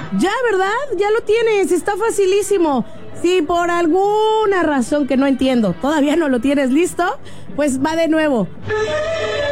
Ya, ¿verdad? Ya lo tienes, está facilísimo. Si por alguna razón que no entiendo todavía no lo tienes listo, pues va de nuevo.